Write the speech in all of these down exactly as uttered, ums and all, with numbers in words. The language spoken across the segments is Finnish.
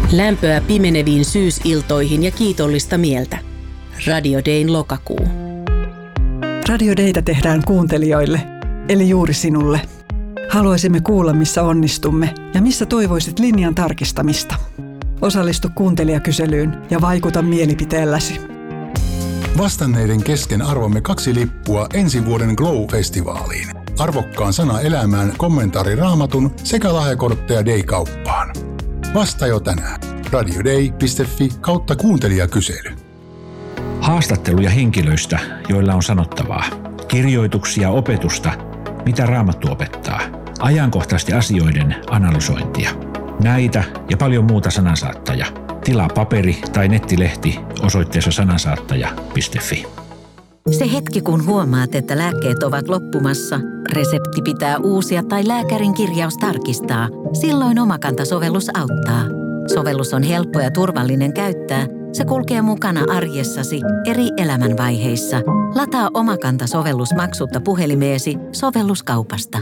Lämpöä pimeneviin syysiltoihin ja kiitollista mieltä. Radio Dayn lokakuu. Radio Daytä tehdään kuuntelijoille, eli juuri sinulle. Haluaisimme kuulla, missä onnistumme ja missä toivoisit linjan tarkistamista. Osallistu kuuntelijakyselyyn ja vaikuta mielipiteelläsi. Vastanneiden kesken arvomme kaksi lippua ensi vuoden Glow-festivaaliin. Arvokkaan sana elämään kommentaari Raamatun sekä lahjakortteja Day-kauppaan. Vasta jo tänään. radioday piste fi kautta kuuntelijakysely. Haastatteluja henkilöistä, joilla on sanottavaa. Kirjoituksia, opetusta, mitä Raamattu opettaa. Ajankohtaisesti asioiden analysointia. Näitä ja paljon muuta sanansaattaja. Tilaa paperi- tai nettilehti osoitteessa sanansaattaja piste fi. Se hetki, kun huomaat, että lääkkeet ovat loppumassa, resepti pitää uusia tai lääkärin kirjaus tarkistaa, silloin Omakanta-sovellus auttaa. Sovellus on helppo ja turvallinen käyttää. Se kulkee mukana arjessasi eri elämänvaiheissa. Lataa Omakanta-sovellus maksutta puhelimeesi sovelluskaupasta.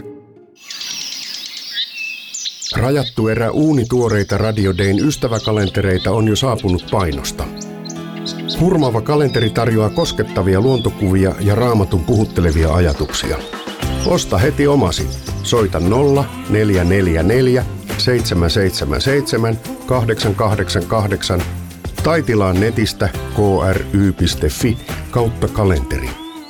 Rajattu erä uunituoreita Radio Dayn ystäväkalentereita on jo saapunut painosta. Hurmaava kalenteri tarjoaa koskettavia luontokuvia ja Raamatun puhuttelevia ajatuksia. Osta heti omasi. Soita nolla neljä neljä neljä seitsemän seitsemän seitsemän kahdeksan kahdeksan kahdeksan tai tilaa netistä k r y piste fi kautta kalenteri.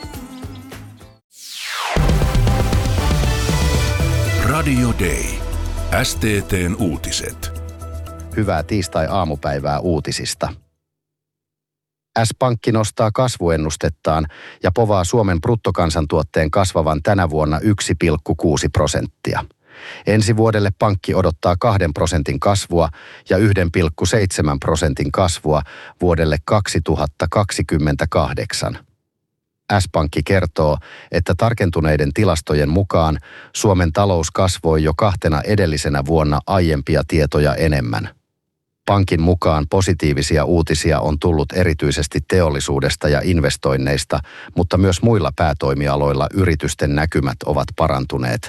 Radio Day. S T T:n uutiset. Hyvää tiistai-aamupäivää uutisista. S-pankki nostaa kasvuennustettaan ja povaa Suomen bruttokansantuotteen kasvavan tänä vuonna yksi pilkku kuusi prosenttia. Ensi vuodelle pankki odottaa kahden prosentin kasvua ja yksi pilkku seitsemän prosentin kasvua vuodelle kaksituhattakaksikymmentäkahdeksan. S-pankki kertoo, että tarkentuneiden tilastojen mukaan Suomen talous kasvoi jo kahtena edellisenä vuonna aiempia tietoja enemmän. Pankin mukaan positiivisia uutisia on tullut erityisesti teollisuudesta ja investoinneista, mutta myös muilla päätoimialoilla yritysten näkymät ovat parantuneet.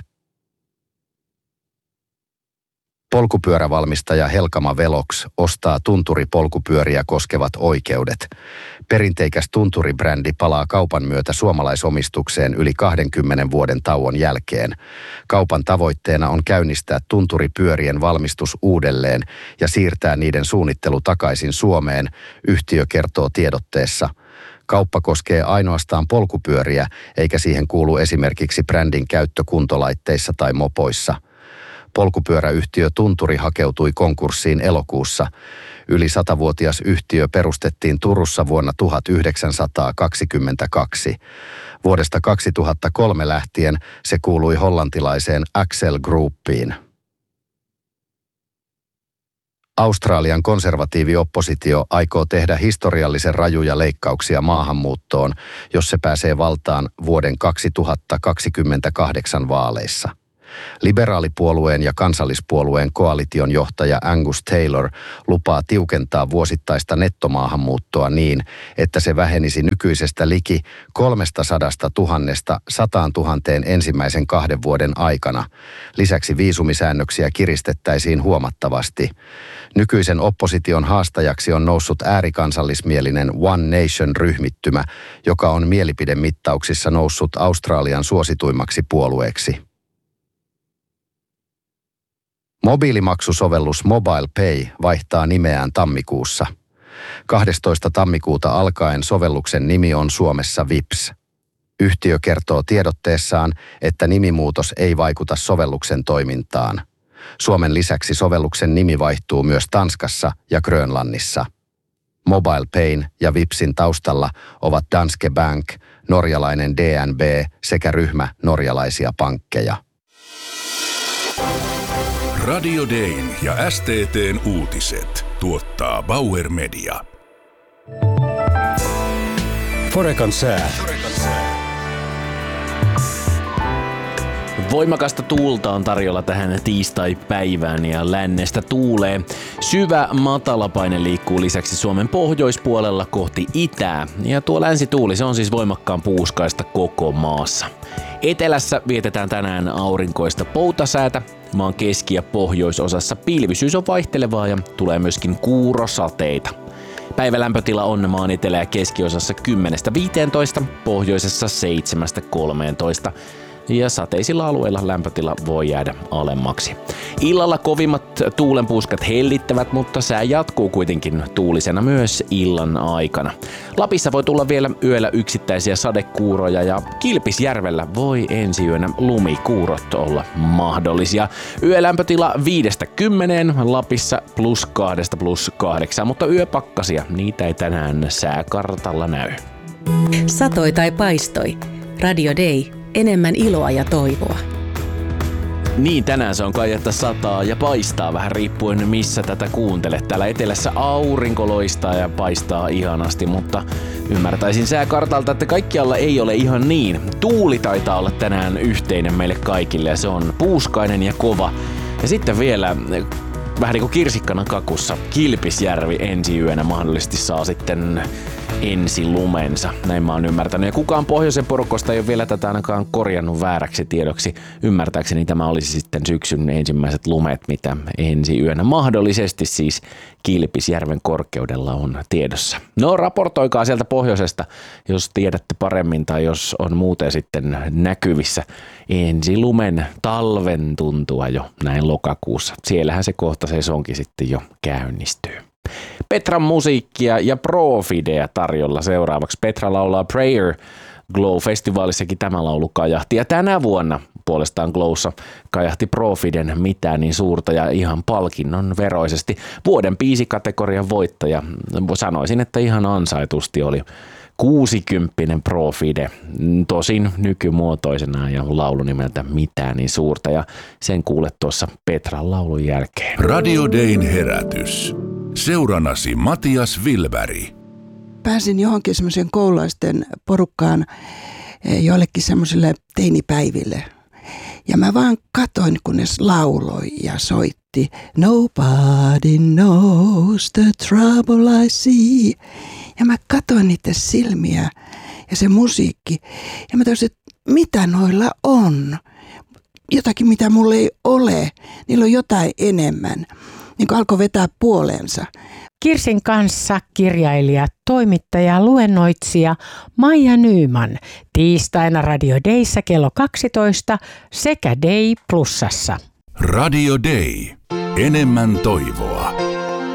Polkupyörävalmistaja Helkama Velox ostaa tunturipolkupyöriä koskevat oikeudet. Perinteikäs tunturibrändi palaa kaupan myötä suomalaisomistukseen yli kahdenkymmenen vuoden tauon jälkeen. Kaupan tavoitteena on käynnistää tunturipyörien valmistus uudelleen ja siirtää niiden suunnittelu takaisin Suomeen, yhtiö kertoo tiedotteessa. Kauppa koskee ainoastaan polkupyöriä, eikä siihen kuulu esimerkiksi brändin käyttö kuntolaitteissa tai mopoissa. Polkupyöräyhtiö Tunturi hakeutui konkurssiin elokuussa. Yli satavuotias yhtiö perustettiin Turussa vuonna tuhatyhdeksänsataakaksikymmentäkaksi. Vuodesta kaksituhattakolme lähtien se kuului hollantilaiseen Accel Groupiin. Australian konservatiivioppositio aikoo tehdä historiallisen rajuja leikkauksia maahanmuuttoon, jos se pääsee valtaan vuoden kaksituhattakaksikymmentäkahdeksan vaaleissa. Liberaalipuolueen ja kansallispuolueen koalition johtaja Angus Taylor lupaa tiukentaa vuosittaista nettomaahanmuuttoa niin, että se vähenisi nykyisestä liki kolmestasadastatuhannesta sataantuhanteen ensimmäisen kahden vuoden aikana. Lisäksi viisumisäännöksiä kiristettäisiin huomattavasti. Nykyisen opposition haastajaksi on noussut äärikansallismielinen One Nation-ryhmittymä, joka on mielipidemittauksissa noussut Australian suosituimmaksi puolueeksi. Mobiilimaksusovellus Mobile Pay vaihtaa nimeään tammikuussa. kahdestoista tammikuuta alkaen sovelluksen nimi on Suomessa Vips. Yhtiö kertoo tiedotteessaan, että nimimuutos ei vaikuta sovelluksen toimintaan. Suomen lisäksi sovelluksen nimi vaihtuu myös Tanskassa ja Grönlannissa. Mobile Payn ja Vipsin taustalla ovat Danske Bank, norjalainen D N B sekä ryhmä norjalaisia pankkeja. Radio Dayn ja S T T:n uutiset tuottaa Bauer Media. Forecan sää. Voimakasta tuulta on tarjolla tähän tiistai-päivään ja lännestä tuulee. Syvä matalapaine liikkuu lisäksi Suomen pohjoispuolella kohti itää. Ja tuo länsituuli, se on siis voimakkaan puuskaista koko maassa. Etelässä vietetään tänään aurinkoista poutasäätä. maan keski- ja pohjoisosassa pilvisyys on vaihtelevaa ja tulee myöskin kuurosateita. Päivälämpötila on maan etelä- ja keskiosassa kymmenestä viiteentoista, pohjoisessa seitsemästä kolmeentoista ja sateisilla alueilla lämpötila voi jäädä alemmaksi. Illalla kovimmat tuulenpuuskat hellittävät, mutta sää jatkuu kuitenkin tuulisena myös illan aikana. Lapissa voi tulla vielä yöllä yksittäisiä sadekuuroja ja Kilpisjärvellä voi ensi yönä lumikuurot olla mahdollisia. Yölämpötila viidestä kymmeneen, Lapissa plus kahdesta plus kahdeksaan, mutta yöpakkasia, niitä ei tänään sääkartalla näy. Satoi tai paistoi. Radio Day. Enemmän iloa ja toivoa. Niin, tänään se on kai, että sataa ja paistaa vähän riippuen missä tätä kuuntelet. Täällä etelässä aurinko loistaa ja paistaa ihanasti, mutta ymmärtäisin sääkartalta, että kaikkialla ei ole ihan niin. Tuuli taitaa olla tänään yhteinen meille kaikille ja se on puuskainen ja kova. Ja sitten vielä vähän niin kuin kirsikkana kakussa Kilpisjärvi ensi yönä mahdollisesti saa sitten ensilumensa. Näin mä oon ymmärtänyt. Ja kukaan pohjoisen porukosta ei ole vielä tätä ainakaan korjannut vääräksi tiedoksi. Ymmärtääkseni tämä olisi sitten syksyn ensimmäiset lumet, mitä ensi yönä mahdollisesti siis Kilpisjärven korkeudella on tiedossa. No, raportoikaa sieltä pohjoisesta, jos tiedätte paremmin tai jos on muuten sitten näkyvissä ensilumen talven tuntua jo näin lokakuussa. Siellähän se kohta sesonki sitten jo käynnistyy. Petran musiikkia ja Profideja tarjolla seuraavaksi. Petra laulaa Prayer. Glow-festivaalissakin tämä laulu kajahti. Ja tänä vuonna puolestaan Glowssa kajahti Profiden Mitään niin suurta ja ihan palkinnon veroisesti. Vuoden biisikategorian voittaja. Sanoisin, että ihan ansaitusti oli kuusikymppinen Profide. Tosin nykymuotoisena ja laulu nimeltä Mitään niin suurta. Ja sen kuulet tuossa Petran laulun jälkeen. Radio Dayn herätys. Seurannasi Matias Vilberg. Pääsin johonkin semmoisen koululaisten porukkaan joillekin semmoisille teinipäiville. Ja mä vaan katoin, kun ne lauloi ja soitti. Nobody knows the trouble I see. Ja mä katoin niiden silmiä ja se musiikki. Ja mä toisin, että mitä noilla on? Jotakin, mitä mulla ei ole. Niillä on jotain enemmän. Niin kuin alkoi vetää puoleensa. Kirsin kanssa kirjailija, toimittaja, luennoitsija Maija Nyman tiistaina Radio Dayssä kello kaksitoista sekä Day Plusassa. Radio Day. Enemmän toivoa.